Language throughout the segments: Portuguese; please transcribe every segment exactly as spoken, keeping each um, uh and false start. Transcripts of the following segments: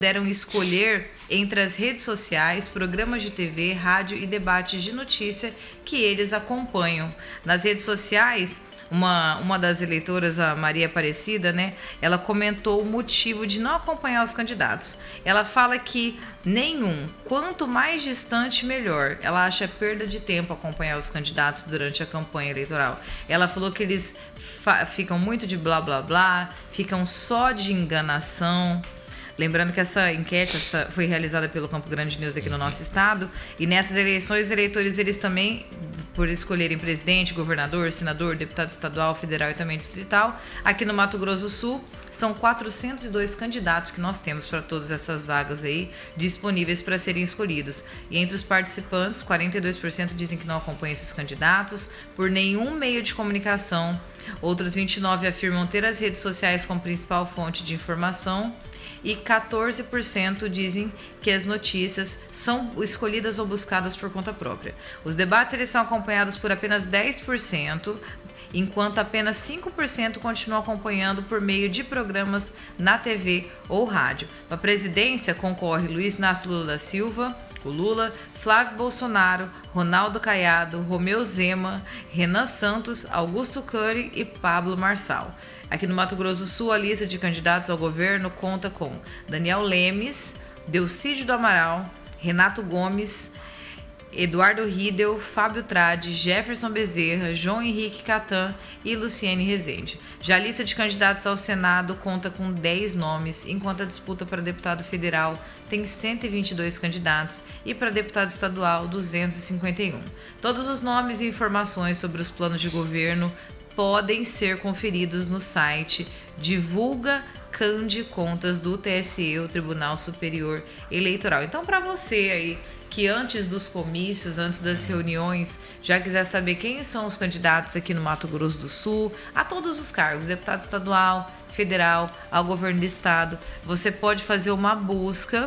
puderam escolher entre as redes sociais, programas de T V, rádio e debates de notícia que eles acompanham. Nas redes sociais, uma, uma das eleitoras, a Maria Aparecida, né, ela comentou o motivo de não acompanhar os candidatos. Ela fala que nenhum, quanto mais distante, melhor. Ela acha perda de tempo acompanhar os candidatos durante a campanha eleitoral. Ela falou que eles fa- ficam muito de blá blá blá, ficam só de enganação. Lembrando que essa enquete essa foi realizada pelo Campo Grande News aqui no nosso estado, e nessas eleições os eleitores, eles também, por escolherem presidente, governador, senador, deputado estadual, federal e também distrital, aqui no Mato Grosso do Sul, são quatrocentos e dois candidatos que nós temos para todas essas vagas aí disponíveis para serem escolhidos. E entre os participantes, quarenta e dois por cento dizem que não acompanham esses candidatos por nenhum meio de comunicação. Outros vinte e nove por cento afirmam ter as redes sociais como principal fonte de informação. E quatorze por cento dizem que as notícias são escolhidas ou buscadas por conta própria. Os debates eles são acompanhados por apenas dez por cento, enquanto apenas cinco por cento continuam acompanhando por meio de programas na T V ou rádio. Para a presidência concorre Luiz Inácio Lula da Silva, o Lula, Flávio Bolsonaro, Ronaldo Caiado, Romeu Zema, Renan Santos, Augusto Cury e Pablo Marçal. Aqui no Mato Grosso do Sul, a lista de candidatos ao governo conta com Daniel Lemes, Delcídio do Amaral, Renato Gomes, Eduardo Riedel, Fábio Tradi, Jefferson Bezerra, João Henrique Catan e Luciene Rezende. Já a lista de candidatos ao Senado conta com dez nomes, enquanto a disputa para deputado federal tem cento e vinte e dois candidatos e para deputado estadual duzentos e cinquenta e um. Todos os nomes e informações sobre os planos de governo podem ser conferidos no site Divulga Cande Contas do T S E, o Tribunal Superior Eleitoral. Então, para você aí que antes dos comícios, antes das reuniões, já quiser saber quem são os candidatos aqui no Mato Grosso do Sul, a todos os cargos, deputado estadual, federal, ao governo do estado, você pode fazer uma busca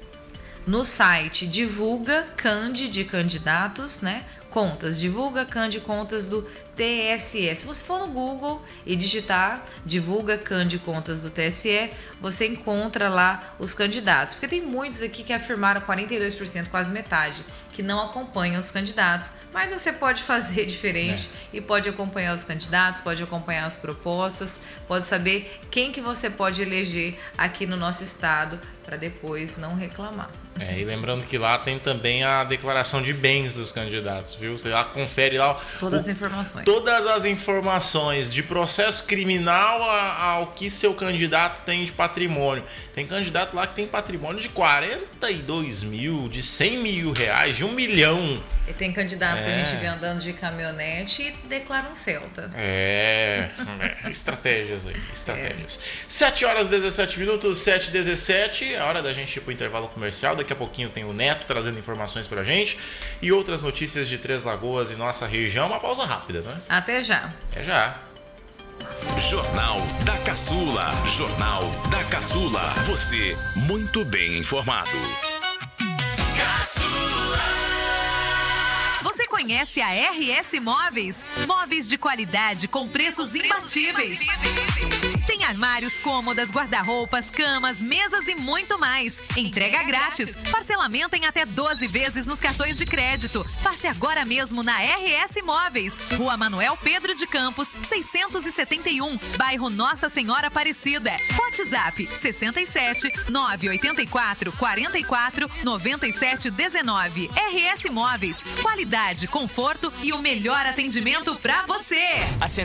no site Divulga Cande de Candidatos, né? Contas, Divulga Cande Contas do T S E. Se você for no Google e digitar Divulga Cande Contas do T S E, você encontra lá os candidatos. Porque tem muitos aqui que afirmaram, quarenta e dois por cento, quase metade, que não acompanham os candidatos. Mas você pode fazer diferente é. e pode acompanhar os candidatos, pode acompanhar as propostas, pode saber quem que você pode eleger aqui no nosso estado para depois não reclamar. É, e lembrando que lá tem também a declaração de bens dos candidatos, viu? Você lá confere lá todas o, as informações. Todas as informações, de processo criminal a, ao que seu candidato tem de patrimônio. Tem candidato lá que tem patrimônio de quarenta e dois mil, de cem mil reais, de um milhão. E tem candidato é. que a gente vê andando de caminhonete e declara um Celta. É, é estratégias aí, estratégias. É. sete horas e dezessete minutos, sete e dezessete, é hora da gente ir pro intervalo comercial. Daqui a pouquinho tem o Neto trazendo informações pra gente e outras notícias de Três Lagoas e nossa região. Uma pausa rápida, né? Até já. Até já. Jornal da Caçula. Jornal da Caçula. Você muito bem informado. Você conhece a R S Móveis? Móveis de qualidade com preços imbatíveis. Tem armários, cômodas, guarda-roupas, camas, mesas e muito mais. Entrega grátis. Parcelamento em até doze vezes nos cartões de crédito. Passe agora mesmo na R S Móveis. Rua Manuel Pedro de Campos, seiscentos e setenta e um, bairro Nossa Senhora Aparecida. WhatsApp sessenta e sete, nove oito quatro, quarenta e quatro, noventa e sete, dezenove. R S Móveis. Qualidade, conforto e o melhor atendimento para você.